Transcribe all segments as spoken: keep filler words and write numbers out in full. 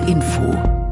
Info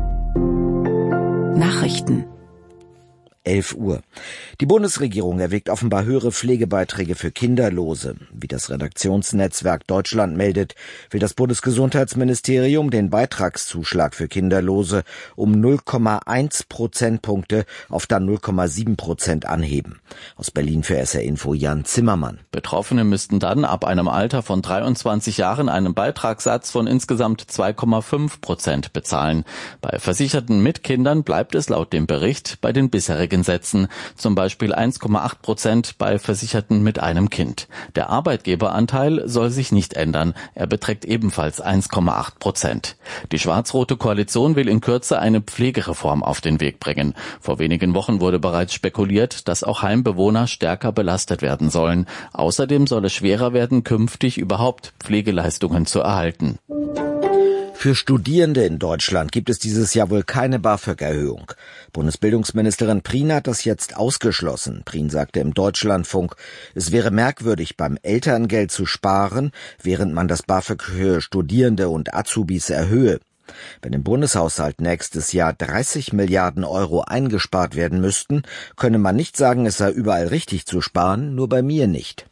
Nachrichten elf Uhr. Die Bundesregierung erwägt offenbar höhere Pflegebeiträge für Kinderlose. Wie das Redaktionsnetzwerk Deutschland meldet, will das Bundesgesundheitsministerium den Beitragszuschlag für Kinderlose um null Komma eins Prozentpunkte auf dann null Komma sieben Prozent anheben. Aus Berlin für S R Info Jan Zimmermann. Betroffene müssten dann ab einem Alter von dreiundzwanzig Jahren einen Beitragssatz von insgesamt zwei Komma fünf Prozent bezahlen. Bei Versicherten mit Kindern bleibt es laut dem Bericht bei den bisherigen Sätzen, zum Beispiel eins Komma acht Prozent bei Versicherten mit einem Kind. Der Arbeitgeberanteil soll sich nicht ändern, er beträgt ebenfalls eins Komma acht Prozent. Die schwarz-rote Koalition will in Kürze eine Pflegereform auf den Weg bringen. Vor wenigen Wochen wurde bereits spekuliert, dass auch Heimbewohner stärker belastet werden sollen. Außerdem soll es schwerer werden, künftig überhaupt Pflegeleistungen zu erhalten. Für Studierende in Deutschland gibt es dieses Jahr wohl keine BAföG-Erhöhung. Bundesbildungsministerin Prien hat das jetzt ausgeschlossen. Prien sagte im Deutschlandfunk, es wäre merkwürdig, beim Elterngeld zu sparen, während man das BAföG für Studierende und Azubis erhöhe. Wenn im Bundeshaushalt nächstes Jahr dreißig Milliarden Euro eingespart werden müssten, könne man nicht sagen, es sei überall richtig zu sparen, nur bei mir nicht.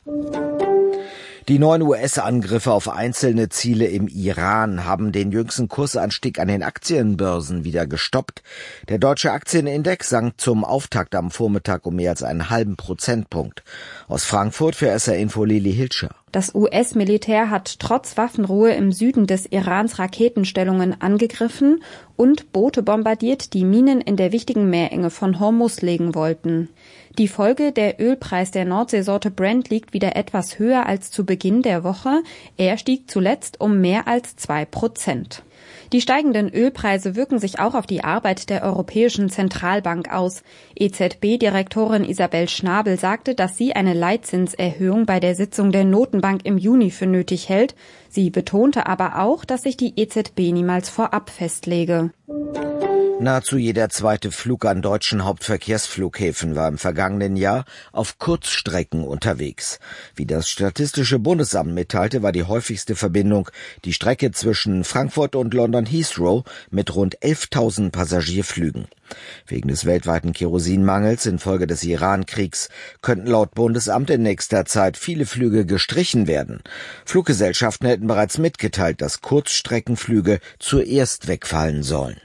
Die neuen U S-Angriffe auf einzelne Ziele im Iran haben den jüngsten Kursanstieg an den Aktienbörsen wieder gestoppt. Der deutsche Aktienindex sank zum Auftakt am Vormittag um mehr als einen halben Prozentpunkt. Aus Frankfurt für S R Info Lili Hilscher. Das U S-Militär hat trotz Waffenruhe im Süden des Irans Raketenstellungen angegriffen und Boote bombardiert, die Minen in der wichtigen Meerenge von Hormuz legen wollten. Die Folge: der Ölpreis der Nordseesorte Brent liegt wieder etwas höher als zu Beginn der Woche. Er stieg zuletzt um mehr als zwei Prozent. Die steigenden Ölpreise wirken sich auch auf die Arbeit der Europäischen Zentralbank aus. E Z B-Direktorin Isabel Schnabel sagte, dass sie eine Leitzinserhöhung bei der Sitzung der Notenbank im Juni für nötig hält. Sie betonte aber auch, dass sich die E Z B niemals vorab festlege. Nahezu jeder zweite Flug an deutschen Hauptverkehrsflughäfen war im vergangenen Jahr auf Kurzstrecken unterwegs. Wie das Statistische Bundesamt mitteilte, war die häufigste Verbindung die Strecke zwischen Frankfurt und London Heathrow mit rund elftausend Passagierflügen. Wegen des weltweiten Kerosinmangels infolge des Iran-Kriegs könnten laut Bundesamt in nächster Zeit viele Flüge gestrichen werden. Fluggesellschaften hätten bereits mitgeteilt, dass Kurzstreckenflüge zuerst wegfallen sollen.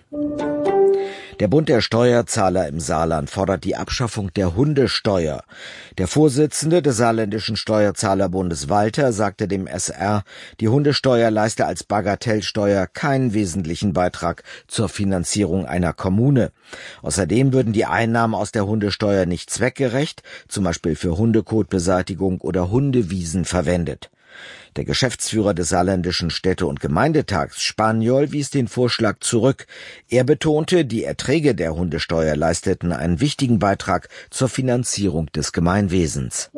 Der Bund der Steuerzahler im Saarland fordert die Abschaffung der Hundesteuer. Der Vorsitzende des Saarländischen Steuerzahlerbundes Walter sagte dem S R, die Hundesteuer leiste als Bagatellsteuer keinen wesentlichen Beitrag zur Finanzierung einer Kommune. Außerdem würden die Einnahmen aus der Hundesteuer nicht zweckgerecht, zum Beispiel für Hundekotbeseitigung oder Hundewiesen verwendet. Der Geschäftsführer des Saarländischen Städte- und Gemeindetags Spaniol wies den Vorschlag zurück. Er betonte, die Erträge der Hundesteuer leisteten einen wichtigen Beitrag zur Finanzierung des Gemeinwesens.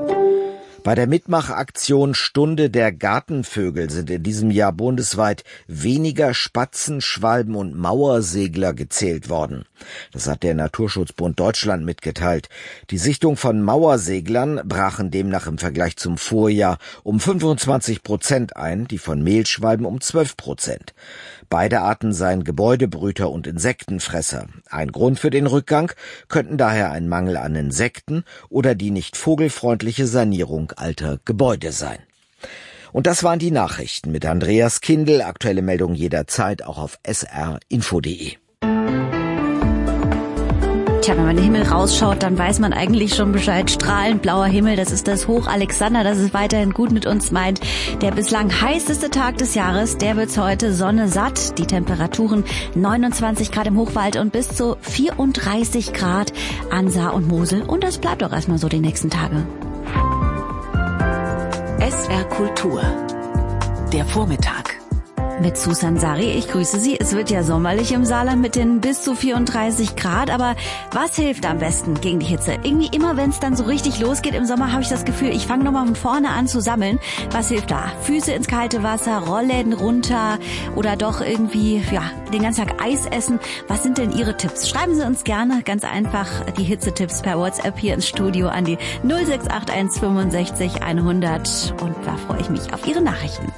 Bei der Mitmachaktion Stunde der Gartenvögel sind in diesem Jahr bundesweit weniger Spatzen, Schwalben und Mauersegler gezählt worden. Das hat der Naturschutzbund Deutschland mitgeteilt. Die Sichtung von Mauerseglern brachen demnach im Vergleich zum Vorjahr um fünfundzwanzig Prozent ein, die von Mehlschwalben um zwölf Prozent. Beide Arten seien Gebäudebrüter und Insektenfresser. Ein Grund für den Rückgang könnten daher ein Mangel an Insekten oder die nicht vogelfreundliche Sanierung alter Gebäude sein. Und das waren die Nachrichten mit Andreas Kindl. Aktuelle Meldungen jederzeit auch auf s r info punkt d e. Tja, wenn man den Himmel rausschaut, dann weiß man eigentlich schon Bescheid. Strahlend blauer Himmel, das ist das Hoch Alexander, das es weiterhin gut mit uns meint. Der bislang heißeste Tag des Jahres, der wird's heute, Sonne satt. Die Temperaturen neunundzwanzig Grad im Hochwald und bis zu vierunddreißig Grad an Saar und Mosel. Und das bleibt auch erstmal so die nächsten Tage. S R Kultur. Der Vormittag. Mit Susan Sari, ich grüße Sie. Es wird ja sommerlich im Saarland mit den bis zu vierunddreißig Grad, aber was hilft am besten gegen die Hitze? Irgendwie immer, wenn es dann so richtig losgeht im Sommer, habe ich das Gefühl, ich fange nochmal von vorne an zu sammeln. Was hilft da? Füße ins kalte Wasser, Rollläden runter oder doch irgendwie, ja, den ganzen Tag Eis essen. Was sind denn Ihre Tipps? Schreiben Sie uns gerne ganz einfach die Hitzetipps per WhatsApp hier ins Studio an die null sechs acht eins fünfundsechzig hundert und da freue ich mich auf Ihre Nachrichten.